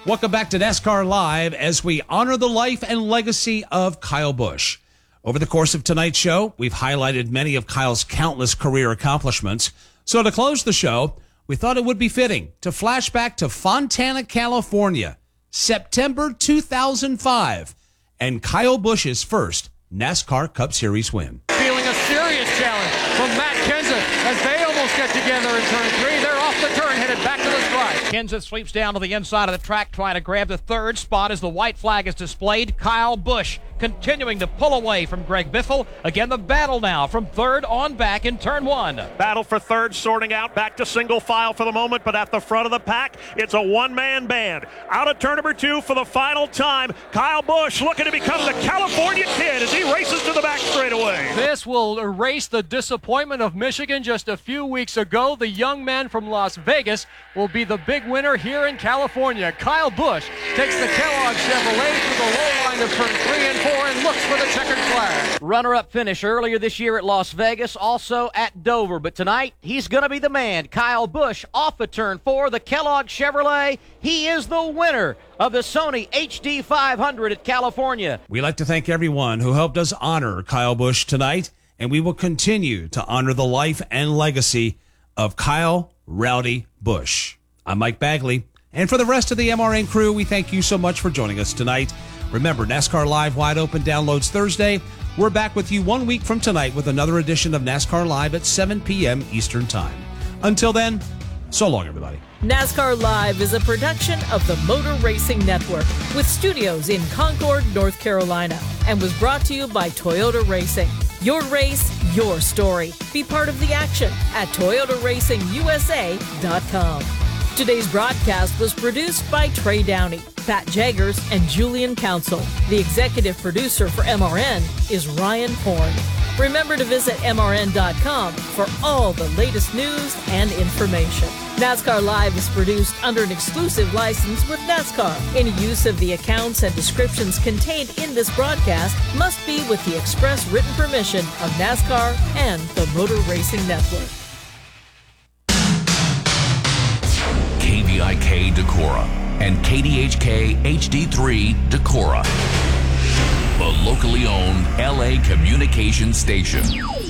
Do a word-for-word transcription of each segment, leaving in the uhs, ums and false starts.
Welcome back to NASCAR Live as we honor the life and legacy of Kyle Busch. Over the course of tonight's show, we've highlighted many of Kyle's countless career accomplishments. So to close the show, we thought it would be fitting to flash back to Fontana, California, September two thousand five, and Kyle Busch's first NASCAR Cup Series win. Feeling a serious challenge from Matt Kenseth as they almost get together in turn three. They're off the turn, headed back to the stripe. Kenseth sweeps down to the inside of the track, trying to grab the third spot as the white flag is displayed. Kyle Busch continuing to pull away from Greg Biffle. Again, the battle now from third on back in turn one. Battle for third, sorting out back to single file for the moment, but at the front of the pack, it's a one-man band. Out of turn number two for the final time, Kyle Busch looking to become the California Kid as he races to the back straightaway. This will erase the disappointment of Michigan just a few weeks ago. The young man from Las Vegas will be the big winner here in California. Kyle Busch takes the Kellogg Chevrolet to the low line of turn three and four and looks for the checkered flag. Runner-up finish earlier this year at Las Vegas, also at Dover. But tonight, he's going to be the man. Kyle Busch off of turn four, the Kellogg Chevrolet. He is the winner of the Sony H D five hundred at California. We'd like to thank everyone who helped us honor Kyle Busch tonight, and we will continue to honor the life and legacy of Kyle Rowdy Busch. I'm Mike Bagley, and for the rest of the M R N crew, we thank you so much for joining us tonight. Remember, NASCAR Live Wide Open downloads Thursday. We're back with you one week from tonight with another edition of NASCAR Live at seven p.m. Eastern Time. Until then, so long, everybody. NASCAR Live is a production of the Motor Racing Network with studios in Concord, North Carolina, and was brought to you by Toyota Racing. Your race, your story. Be part of the action at Toyota Racing U S A dot com. Today's broadcast was produced by Trey Downey, Pat Jaggers, and Julian Council. The executive producer for M R N is Ryan Horn. Remember to visit M R N dot com for all the latest news and information. NASCAR Live is produced under an exclusive license with NASCAR. Any use of the accounts and descriptions contained in this broadcast must be with the express written permission of NASCAR and the Motor Racing Network. K V I K Decorah and K D H K H D three Decorah, the locally owned L A communication station.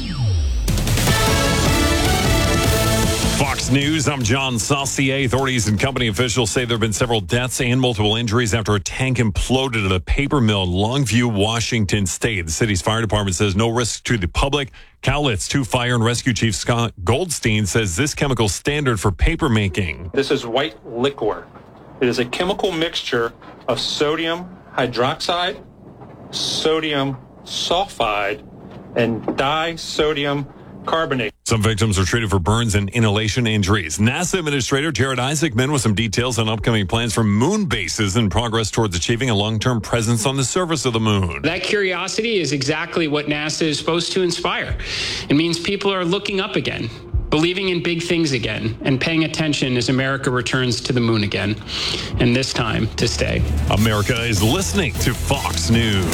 Fox News, I'm John Saucier. Authorities and company officials say there have been several deaths and multiple injuries after a tank imploded at a paper mill in Longview, Washington State. The city's fire department says no risk to the public. Cowlitz two Fire and Rescue Chief Scott Goldstein says this chemical standard for paper making. This is white liquor. It is a chemical mixture of sodium hydroxide, sodium sulfide, and disodium carbonate. Some victims are treated for burns and inhalation injuries. NASA Administrator Jared Isaacman with some details on upcoming plans for moon bases and progress towards achieving a long-term presence on the surface of the moon. That curiosity is exactly what NASA is supposed to inspire. It means people are looking up again, believing in big things again, and paying attention as America returns to the moon again, and this time to stay. America is listening to Fox News.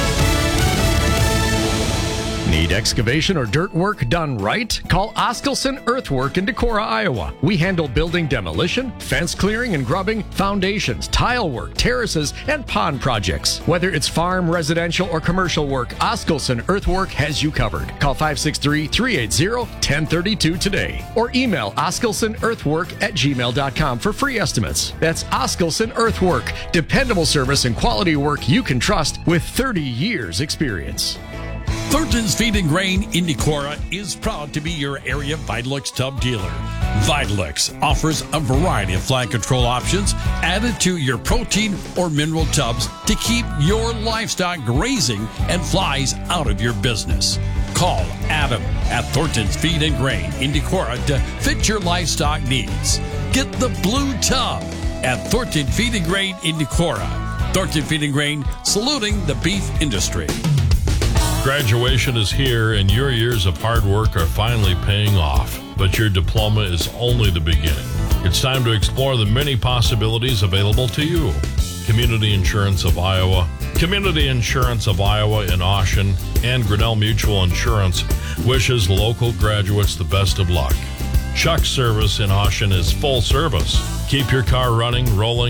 Need excavation or dirt work done right? Call Oskelson Earthwork in Decorah, Iowa. We handle building demolition, fence clearing and grubbing, foundations, tile work, terraces, and pond projects. Whether it's farm, residential, or commercial work, Oskelson Earthwork has you covered. Call five six three, three eight zero, one zero three two today or email oskelsonearthwork at gmail dot com for free estimates. That's Oskelson Earthwork, dependable service and quality work you can trust with thirty years experience. Thornton's Feed and Grain in Decorah is proud to be your area Vitalux tub dealer. Vitalux offers a variety of fly control options added to your protein or mineral tubs to keep your livestock grazing and flies out of your business. Call Adam at Thornton's Feed and Grain in Decorah to fit your livestock needs. Get the blue tub at Thornton Feed and Grain in Decorah. Thornton Feed and Grain, saluting the beef industry. Graduation is here and your years of hard work are finally paying off, but your diploma is only the beginning. It's time to explore the many possibilities available to you. Community Insurance of Iowa, Community Insurance of Iowa in Ocean, and Grinnell Mutual Insurance wishes local graduates the best of luck. Chuck Service in Ocean is full service. Keep your car running, rolling,